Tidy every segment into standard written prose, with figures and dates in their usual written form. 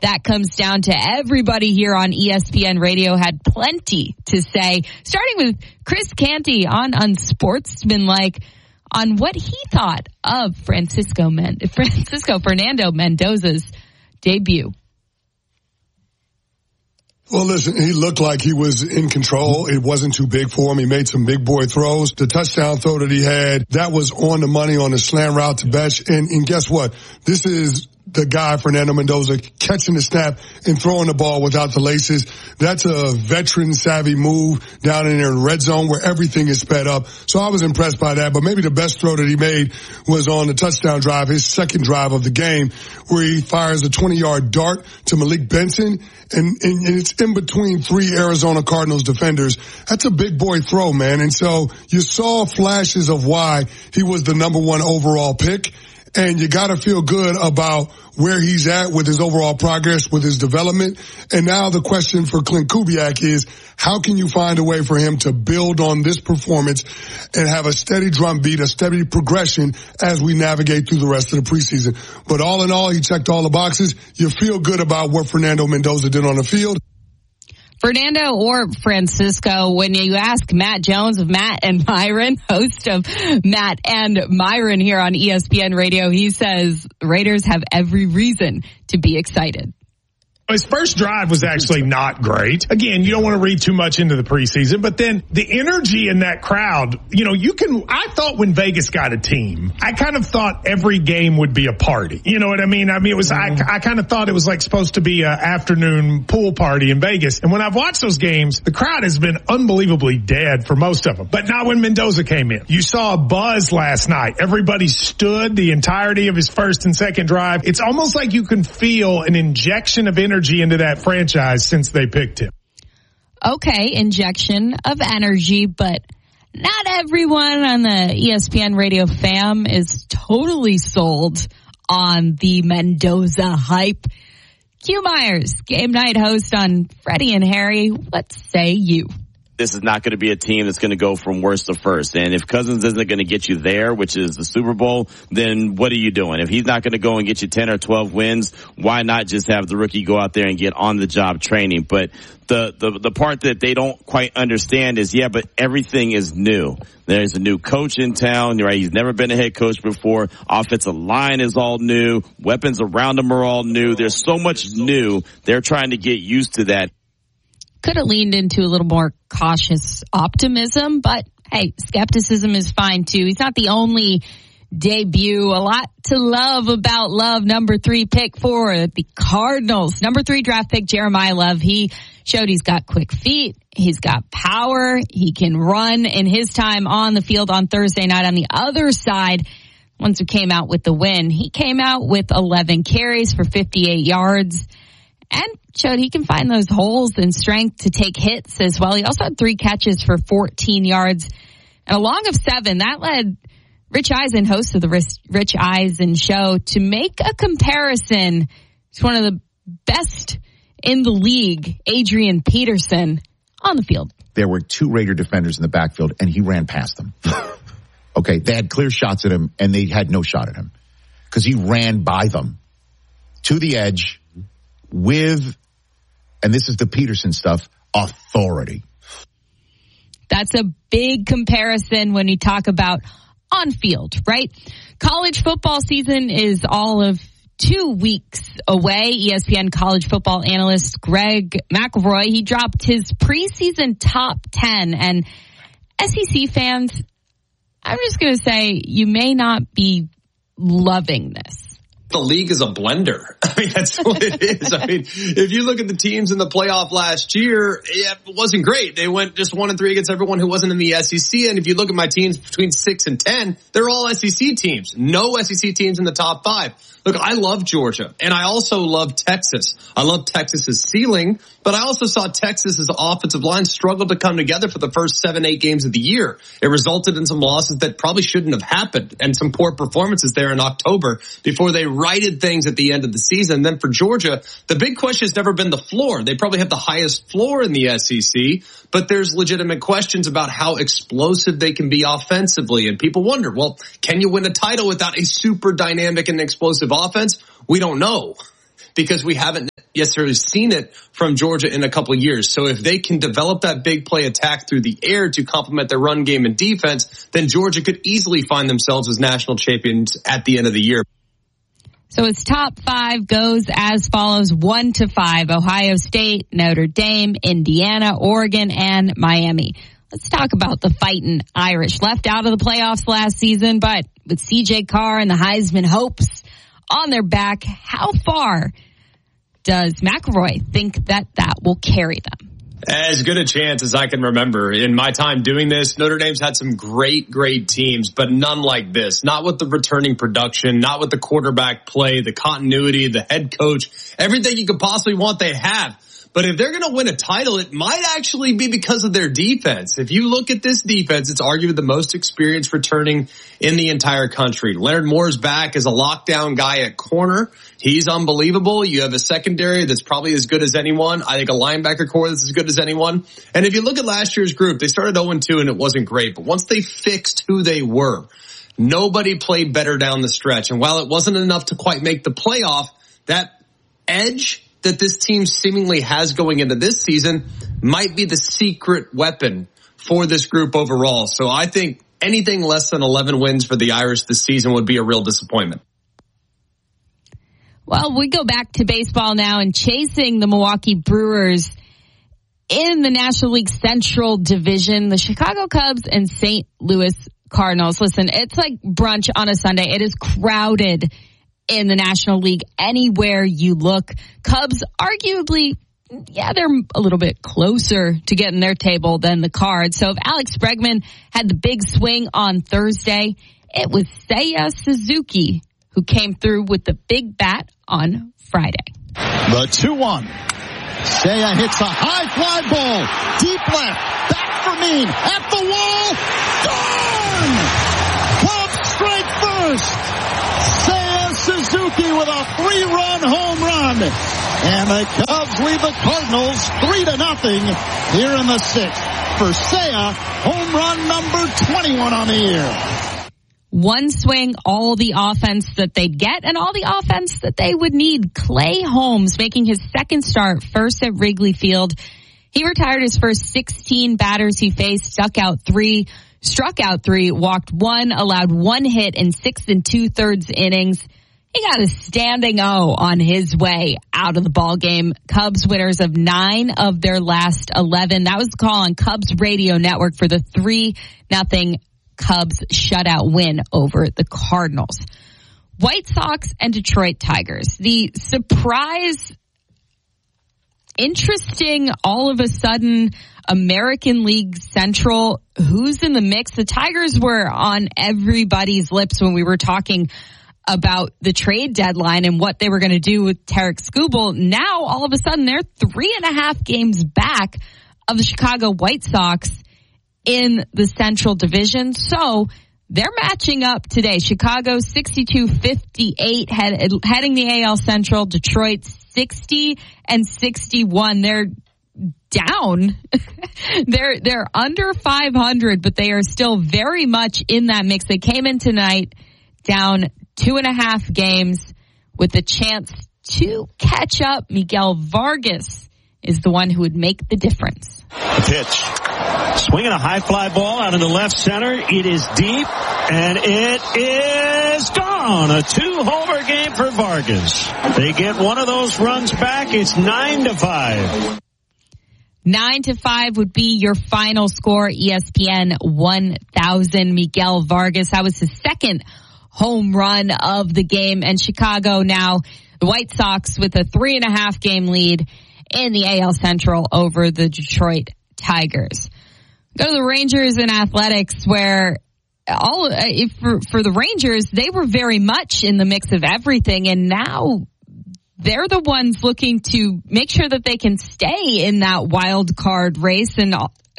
that comes down to everybody here on ESPN Radio had plenty to say, starting with Chris Canty on Unsportsmanlike on what he thought of Francisco Fernando Mendoza's debut. Well, listen, he looked like he was in control. It wasn't too big for him. He made some big boy throws. The touchdown throw that he had, that was on the money on the slant route to Betch. And guess what? This is the guy, Fernando Mendoza, catching the snap and throwing the ball without the laces. That's a veteran-savvy move down in there in red zone where everything is sped up. So I was impressed by that. But maybe the best throw that he made was on the touchdown drive, his second drive of the game, where he fires a 20-yard dart to Malik Benson, and it's in between three Arizona Cardinals defenders. That's a big boy throw, man. And so you saw flashes of why he was the number one overall pick. And you got to feel good about where he's at with his overall progress, with his development. And now the question for Clint Kubiak is, how can you find a way for him to build on this performance and have a steady drumbeat, a steady progression as we navigate through the rest of the preseason? But all in all, he checked all the boxes. You feel good about what Fernando Mendoza did on the field. Fernando or Francisco, when you ask Matt Jones of Matt and Myron, host of Matt and Myron here on ESPN Radio, he says Raiders have every reason to be excited. His first drive was actually not great. Again, you don't want to read too much into the preseason, but then the energy in that crowd, I thought when Vegas got a team, I kind of thought every game would be a party. You know what I mean? It was, I kind of thought it was like supposed to be an afternoon pool party in Vegas. And when I've watched those games, the crowd has been unbelievably dead for most of them, but not when Mendoza came in. You saw a buzz last night. Everybody stood the entirety of his first and second drive. It's almost like you can feel an injection of energy into that franchise since they picked him. Okay, injection of energy, but not everyone on the ESPN Radio fam is totally sold on the Mendoza hype. Q Myers, game night host on Freddie and Harry. What say you? This is not going to be a team that's going to go from worst to first. And if Cousins isn't going to get you there, which is the Super Bowl, then what are you doing? If he's not going to go and get you 10 or 12 wins, why not just have the rookie go out there and get on the job training? But the part that they don't quite understand is, but everything is new. There's a new coach in town, right? He's never been a head coach before. Offensive line is all new. Weapons around him are all new. There's so much new. They're trying to get used to that. Could have leaned into a little more cautious optimism, but hey, skepticism is fine too. He's not the only debut. A lot to love about Love, number 3 pick for the Cardinals. Number 3 draft pick, Jeremiah Love. He showed he's got quick feet. He's got power. He can run. In his time on the field on Thursday night on the other side, once he came out with the win, he came out with 11 carries for 58 yards. And showed he can find those holes and strength to take hits as well. He also had 3 catches for 14 yards and a long of 7. That led Rich Eisen, host of the Rich Eisen show, to make a comparison to one of the best in the league, Adrian Peterson, on the field. There were 2 Raider defenders in the backfield, and he ran past them. Okay, they had clear shots at him, and they had no shot at him because he ran by them to the edge with, and this is the Peterson stuff, authority. That's a big comparison when you talk about on field, right? College football season is all of 2 weeks away. ESPN college football analyst Greg McElroy, he dropped his preseason top 10. And SEC fans, I'm just going to say, you may not be loving this. The league is a blender. I mean, that's what it is. I mean, if you look at the teams in the playoff last year, it wasn't great. They went just 1-3 against everyone who wasn't in the SEC. And if you look at my teams between 6 and 10, they're all SEC teams. No SEC teams in the top 5. Look, I love Georgia, and I also love Texas. I love Texas's ceiling, but I also saw Texas's offensive line struggle to come together for the first 7-8 games of the year. It resulted in some losses that probably shouldn't have happened and some poor performances there in October before they righted things at the end of the season. And then for Georgia, the big question has never been the floor. They probably have the highest floor in the SEC, but there's legitimate questions about how explosive they can be offensively. And people wonder, well, can you win a title without a super dynamic and explosive offense? We don't know because we haven't necessarily seen it from Georgia in a couple of years. So if they can develop that big play attack through the air to complement their run game and defense, then Georgia could easily find themselves as national champions at the end of the year. So its top 5 goes as follows: 1 to 5, Ohio State, Notre Dame, Indiana, Oregon, and Miami. Let's talk about the Fightin' Irish. Left out of the playoffs last season, but with CJ Carr and the Heisman hopes on their back, how far does McElroy think that will carry them? As good a chance as I can remember. In my time doing this, Notre Dame's had some great teams, but none like this. Not with the returning production, not with the quarterback play, the continuity, the head coach, everything you could possibly want they have. But if they're going to win a title, it might actually be because of their defense. If you look at this defense, it's arguably the most experienced returning in the entire country. Leonard Moore's back as a lockdown guy at corner. He's unbelievable. You have a secondary that's probably as good as anyone. I think a linebacker core that's as good as anyone. And if you look at last year's group, they started 0-2 and it wasn't great. But once they fixed who they were, nobody played better down the stretch. And while it wasn't enough to quite make the playoff, that edge that this team seemingly has going into this season might be the secret weapon for this group overall. So I think anything less than 11 wins for the Irish this season would be a real disappointment. Well, we go back to baseball now and chasing the Milwaukee Brewers in the National League Central Division, the Chicago Cubs and St. Louis Cardinals. Listen, it's like brunch on a Sunday. It is crowded in the National League anywhere you look. Cubs arguably, they're a little bit closer to getting their table than the Cards. So if Alex Bregman had the big swing on Thursday, it was Seiya Suzuki who came through with the big bat on Friday. The 2-1. Seiya hits a high fly ball. Deep left. Back for Mean. At the wall. Gone! Cubs strike first. Seiya Suzuki with a 3-run home run. And the Cubs lead the Cardinals 3-0 here in the 6th. For Seiya, home run number 21 on the year. One swing, all the offense that they'd get and all the offense that they would need. Clay Holmes making his second start, first at Wrigley Field. He retired his first 16 batters he faced, struck out 3, walked 1, allowed 1 hit in 6 2/3 innings. He got a standing O on his way out of the ball game. Cubs winners of 9 of their last 11. That was the call on Cubs Radio Network for the 3-0 Cubs shutout win over the Cardinals. White Sox and Detroit Tigers. The surprise, interesting, all of a sudden, American League Central, who's in the mix? The Tigers were on everybody's lips when we were talking about the trade deadline and what they were going to do with Tarek Skubal. Now, all of a sudden, they're 3.5 games back of the Chicago White Sox in the Central Division. So they're matching up today. Chicago 62-58 heading the AL Central. Detroit 60-61. They're down. They're under 500, but they are still very much in that mix. They came in tonight down 2.5 games with a chance to catch up. Miguel Vargas is the one who would make the difference. The pitch. Swinging a high fly ball out in the left center. It is deep, and it is gone. A 2-homer game for Vargas. They get one of those runs back. It's 9-5. 9-5 would be your final score. ESPN 1000. Miguel Vargas. That was his second home run of the game. And Chicago now, the White Sox with a 3.5 game lead in the AL Central over the Detroit Tigers. Go to the Rangers in athletics, where for the Rangers, they were very much in the mix of everything, and now they're the ones looking to make sure that they can stay in that wild card race. And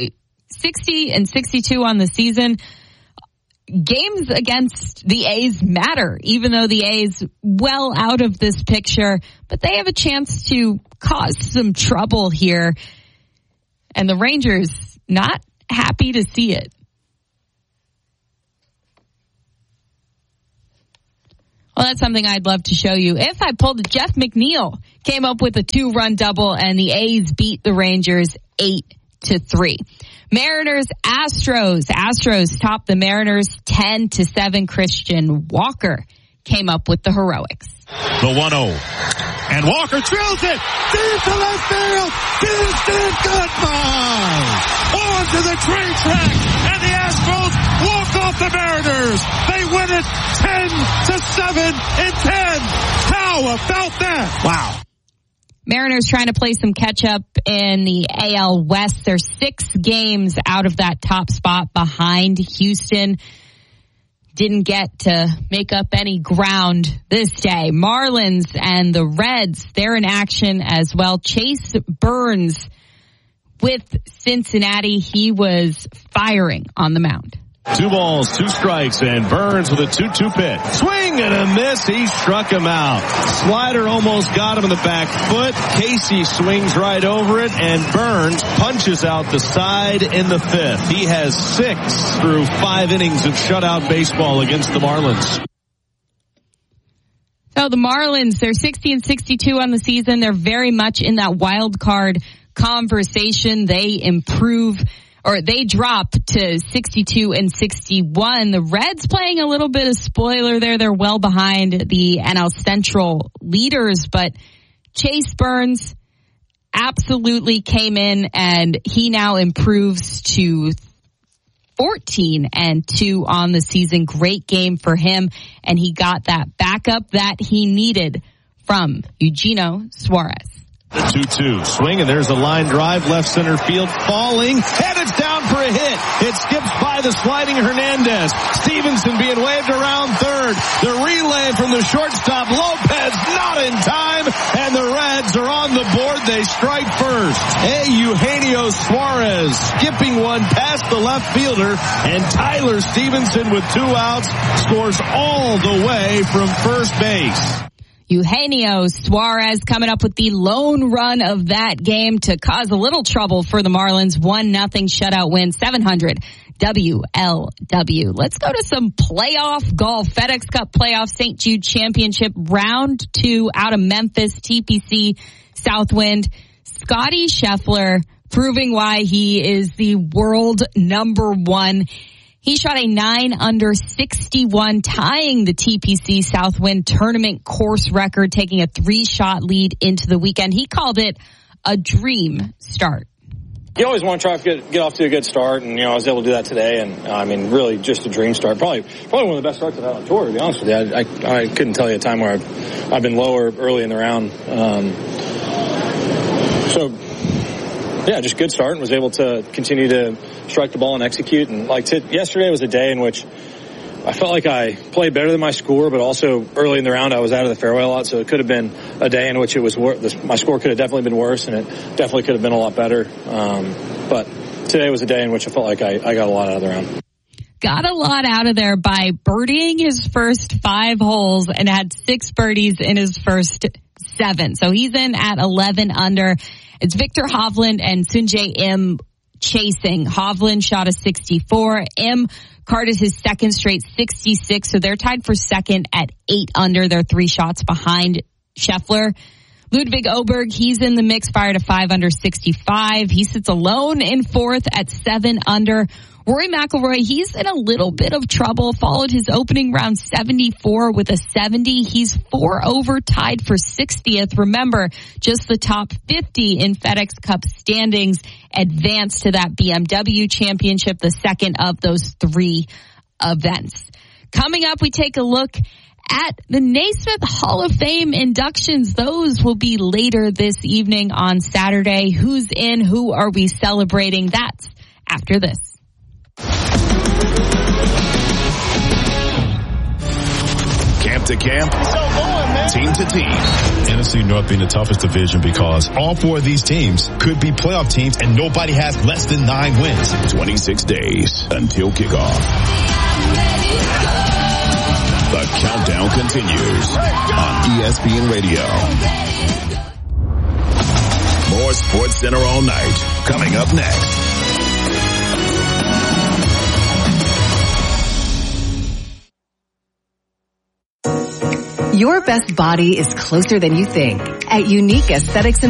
60-62 on the season. Games against the A's matter, even though the A's well out of this picture, but they have a chance to cause some trouble here. And the Rangers not happy to see it. Well, that's something I'd love to show you. If I pulled Jeff McNeil, came up with a 2-run double, and the A's beat the Rangers 8-3. Mariners, Astros. Astros topped the Mariners 10-7. Christian Walker came up with the heroics. The 1-0. And Walker drills it deep to left field. Distant goodbye. On to the train track. And the Astros walk off the Mariners. They win it 10-7 in 10. How about that? Wow. Mariners trying to play some catch up in the AL West. They're 6 games out of that top spot behind Houston. Didn't get to make up any ground this day. Marlins and the Reds, they're in action as well. Chase Burns with Cincinnati. He was firing on the mound. 2 balls, 2 strikes, and Burns with a 2-2 pitch. Swing and a miss. He struck him out. Slider almost got him in the back foot. Casey swings right over it, and Burns punches out the side in the 5th. He has 6 through 5 innings of shutout baseball against the Marlins. So the Marlins, they're 60-62 on the season. They're very much in that wild card conversation. They drop to 62-61. The Reds playing a little bit of spoiler there. They're well behind the NL Central leaders, but Chase Burns absolutely came in, and he now improves to 14-2 on the season. Great game for him, and he got that backup that he needed from Eugenio Suarez. The 2-2 swing, and there's a line drive, left center field, falling, and it's down for a hit. It skips by the sliding Hernandez. Stevenson being waved around third. The relay from the shortstop, Lopez, not in time, and the Reds are on the board. They strike first. Eugenio Suarez skipping one past the left fielder, and Tyler Stevenson with 2 outs scores all the way from first base. Eugenio Suarez coming up with the lone run of that game to cause a little trouble for the Marlins. 1-0 shutout win, 700 WLW. Let's go to some playoff golf. FedEx Cup Playoff St. Jude Championship Round 2 out of Memphis, TPC Southwind. Scotty Scheffler proving why he is the world number 1. He shot a 9-under 61, tying the TPC Southwind tournament course record, taking a 3-shot lead into the weekend. He called it a dream start. You always want to try to get off to a good start, and I was able to do that today. And really just a dream start. Probably one of the best starts I've had on tour, to be honest with you. I couldn't tell you a time where I've been lower early in the round. Just good start, and was able to continue to strike the ball and execute. And yesterday was a day in which I felt like I played better than my score, but also early in the round I was out of the fairway a lot, so it could have been a day in which it was my score could have definitely been worse, and it definitely could have been a lot better. But today was a day in which I felt like I got a lot out of the round. Got a lot out of there by birdieing his first 5 holes and had 6 birdies in his first 7. So he's in at 11 under. It's Victor Hovland and Sungjae Im chasing. Hovland shot a 64. Im carded his second straight 66. So they're tied for second at 8 under. They're 3 shots behind Scheffler. Ludwig Åberg, he's in the mix, fired a 5 under 65. He sits alone in 4th at 7 under. Rory McIlroy, he's in a little bit of trouble, followed his opening round 74 with a 70. He's 4 over, tied for 60th. Remember, just the top 50 in FedEx Cup standings advance to that BMW Championship, the second of those 3 events. Coming up, we take a look at the Naismith Hall of Fame inductions. Those will be later this evening on Saturday. Who's in? Who are we celebrating? That's after this. Camp to camp, team to team. NFC North being the toughest division because all 4 of these teams could be playoff teams and nobody has less than 9 wins. 26 days until kickoff. The countdown continues on ESPN Radio. More Sports Center all night. Coming up next. Your best body is closer than you think. At Unique Aesthetics and